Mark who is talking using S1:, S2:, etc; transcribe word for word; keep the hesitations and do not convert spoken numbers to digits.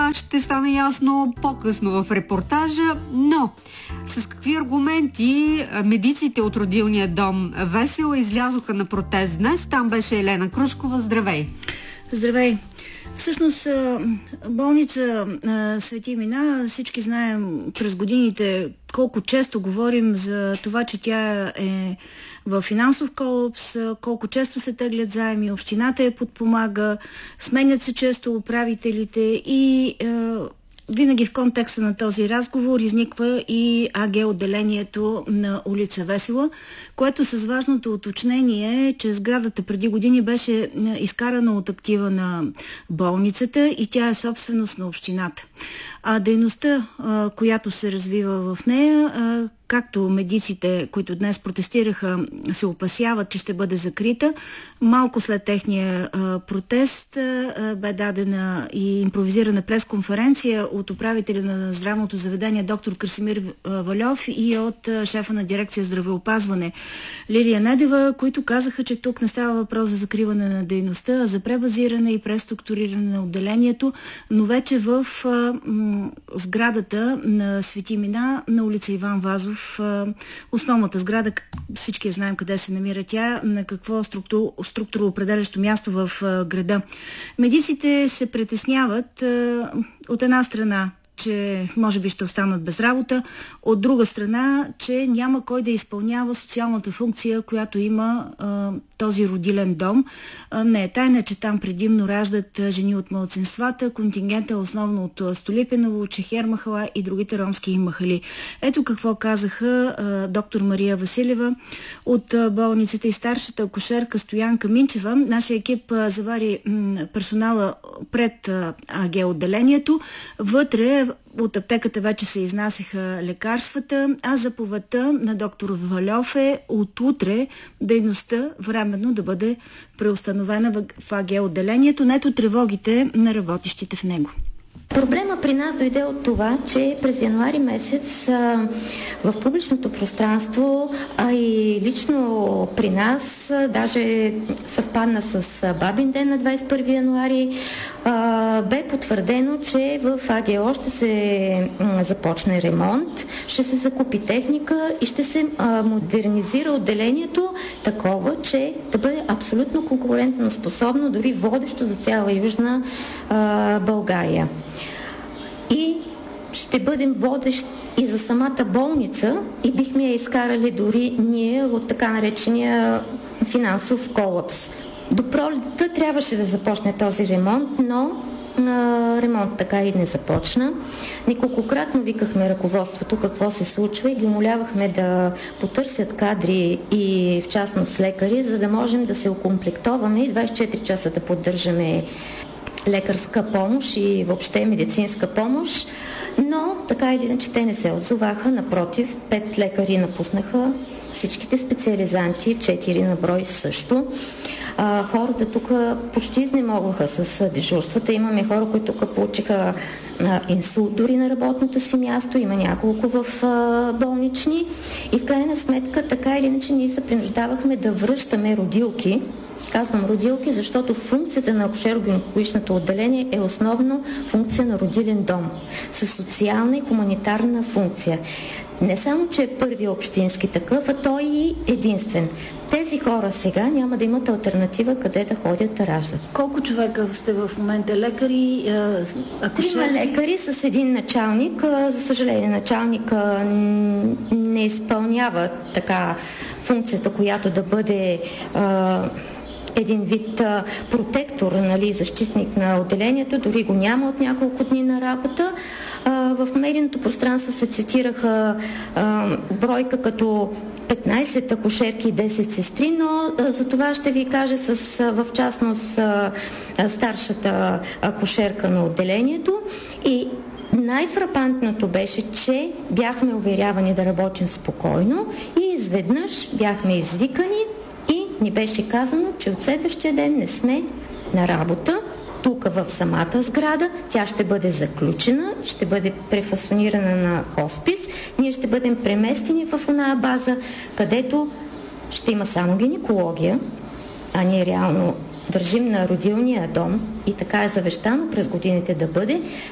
S1: Това ще стане ясно по-късно в репортажа, но с какви аргументи медиците от родилния дом Весела излязоха на протест днес? Там беше Елена Крушкова. Здравей!
S2: Здравей! Всъщност, болница Свети Мина, всички знаем през годините колко често говорим за това, че тя е в финансов колапс, колко често се теглят заеми, общината я подпомага, сменят се често управителите и е, винаги в контекста на този разговор изниква и АГ отделението на улица Весела, което с важното уточнение е, че сградата преди години беше изкарана от актива на болницата и тя е собственост на общината. А дейността, която се развива в нея, както медиците, които днес протестираха, се опасяват, че ще бъде закрита, малко след техния а, протест а, бе дадена и импровизирана пресконференция от управителя на здравното заведение доктор Красимир Вальов и от а, шефа на дирекция здравеопазване Лилия Недева, които казаха, че тук не става въпрос за закриване на дейността, а за пребазиране и преструктуриране на отделението, но вече в а, м, сградата на Свети Мина на улица Иван Вазов, в основната сграда, всички я знаем къде се намира тя, на какво структура, структура определящо място в града. Медиците се притесняват от една страна, че може би ще останат без работа, от друга страна, че няма кой да изпълнява социалната функция, която има а, този родилен дом. А, не е тайна, че там предимно раждат жени от малцинствата, контингента е основно от Столипиново, Чехер махала и другите ромски махали. Ето какво казаха а, доктор Мария Василева от а, болницата и старшата акушерка Стоянка Минчева. Нашия екип а, завари м, персонала пред а, АГ отделението. Вътре от аптеката вече се изнасяха лекарствата, а заповедта на доктор Вальов е от утре дейността временно да бъде преустановена в АГ отделението. Нето тревогите на работещите в него.
S3: Проблема при нас дойде от това, че през януари месец а, в публичното пространство, а и лично при нас, а, даже съвпадна с а, Бабин ден на двадесет и първи януари, а, бе потвърдено, че в АГО ще се м, започне ремонт, ще се закупи техника и ще се а, модернизира отделението такова, че да бъде абсолютно конкурентно способно, дори водещо за цяла Южна а, България. И ще бъдем водещ и за самата болница и бихме я изкарали дори ние от така наречения финансов колапс. До пролетта трябваше да започне този ремонт, но а, ремонт така и не започна. Неколкократно викахме ръководството какво се случва и ги умолявахме да потърсят кадри и в частност лекари, за да можем да се окомплектоваме и двадесет и четири часа да поддържаме лекарска помощ и въобще медицинска помощ, но така или иначе те не се отзоваха. Напротив, пет лекари напуснаха, всичките специализанти, четири на брой също. А, хората тук почти изнемогваха с дежурствата. Имаме хора, които тук получиха а, инсулт дори на работното си място, има няколко в а, болнични и в крайна сметка така или иначе ние се принуждавахме да връщаме родилки. Казвам родилки, защото функцията на акушеро-гинекологичното отделение е основно функция на родилен дом, със социална и хуманитарна функция. Не само, че е първи общински такъв, а той и единствен. Тези хора сега няма да имат алтернатива къде да ходят да раждат.
S2: Колко човека сте в момента? Лекари? Акушер...
S3: Трима лекари с един началник. За съжаление, началник не изпълнява така функцията, която да бъде един вид а, протектор, нали, защитник на отделението, дори го няма от няколко дни на работа. А, в медийното пространство се цитираха а, бройка като петнадесет акушерки и десет сестри, но а, за това ще ви кажа с, а, в частност а, а, старшата акушерка на отделението. И най-фрапантното беше, че бяхме уверявани да работим спокойно и изведнъж бяхме извикани и ни беше казано, че от следващия ден не сме на работа. Тук в самата сграда тя ще бъде заключена, ще бъде префасонирана на хоспис. Ние ще бъдем преместени в оная база, където ще има само гинекология, а ние реално държим на родилния дом и така е завещано през годините да бъде.